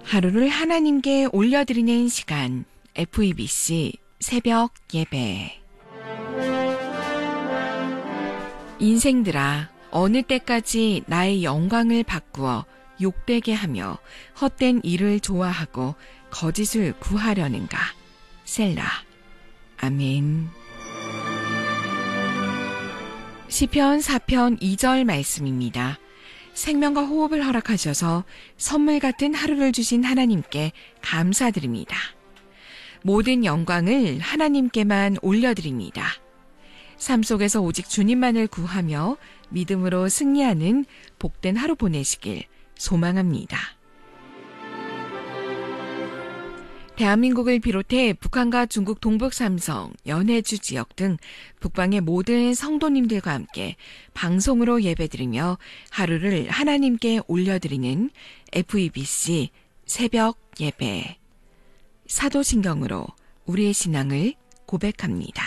하루를 하나님께 올려드리는 시간, FEBC 새벽 예배. 인생들아, 어느 때까지 나의 영광을 바꾸어 욕되게 하며 헛된 일을 좋아하고 거짓을 구하려는가. 셀라. 아멘. 시편 4편 2절 말씀입니다. 생명과 호흡을 허락하셔서 선물 같은 하루를 주신 하나님께 감사드립니다. 모든 영광을 하나님께만 올려드립니다. 삶 속에서 오직 주님만을 구하며 믿음으로 승리하는 복된 하루 보내시길 소망합니다. 대한민국을 비롯해 북한과 중국 동북 삼성, 연해주 지역 등 북방의 모든 성도님들과 함께 방송으로 예배드리며 하루를 하나님께 올려드리는 FEBC 새벽 예배. 사도신경으로 우리의 신앙을 고백합니다.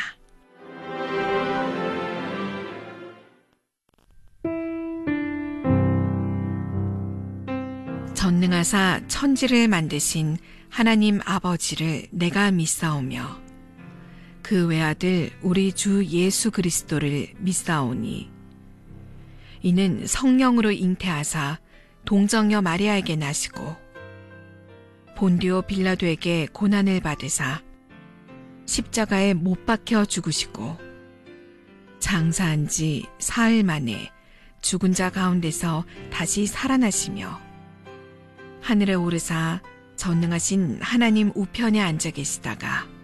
전능하사 천지를 만드신 하나님 아버지를 내가 믿사오며 그 외아들 우리 주 예수 그리스도를 믿사오니 이는 성령으로 잉태하사 동정녀 마리아에게 나시고 본디오 빌라도에게 고난을 받으사 십자가에 못 박혀 죽으시고 장사한 지 사흘 만에 죽은 자 가운데서 다시 살아나시며 하늘에 오르사 전능하신 하나님 우편에 앉아 계시다가